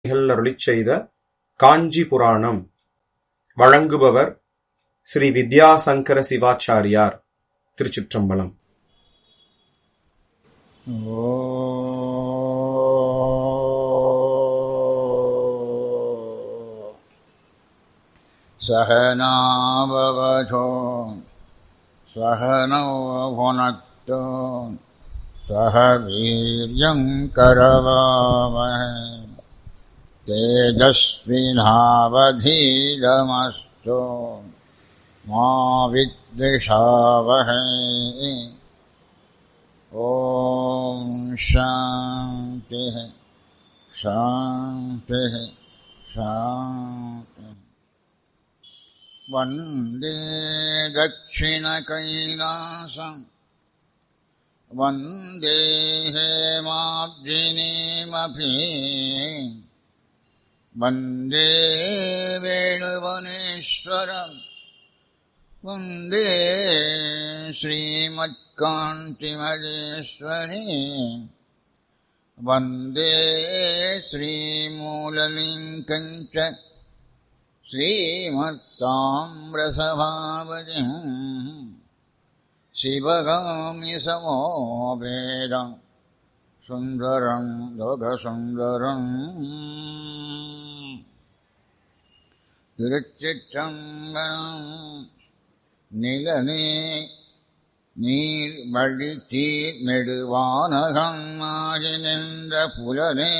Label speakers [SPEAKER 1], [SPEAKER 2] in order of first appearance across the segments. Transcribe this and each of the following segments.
[SPEAKER 1] அருளிச் செய்த காஞ்சி புராணம். வழங்குபவர் ஸ்ரீ வித்யாசங்கர சிவாச்சாரியார். திருச்சிற்றம்பலம்.
[SPEAKER 2] சகனா பவதோ சகனோ புனக்தோ சக வீர்யம் கரவாவஹை தேஜஸ்வினாவதீதமஸ்து மா வித்விஷாவஹை. ஓம் சாந்தி சாந்தி சாந்தி. வந்தே தக்ஷிண கைலாசம் வந்தே ஹேமாப்ஜினீமபி வந்தே வேணுவனேஸ்வரம் வந்தே ஸ்ரீமத்காந்திமஜேஸ்வரி வந்தே ஸ்ரீமூலலிங்கஞ்ச ஸ்ரீமத்தாம்ரசபாவதிம் சிவகாமி சமோபேதம் சுந்தரம் லோகசுந்தரம். திருச்சிற்றம்பலம். நிலனே நீர் வழி தீர் நெடுவானகம் ஆகி நின்ற புலனே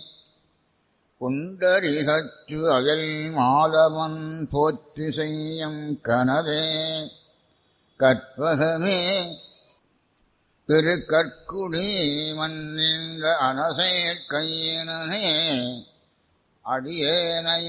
[SPEAKER 2] புண்டரிகற்று அயல் மாதவன் போற்றி செய்யும் கனவே கற்பகமே திருக்கற்குடி மன்னின்ற அனசேர் கையினே அடியேனை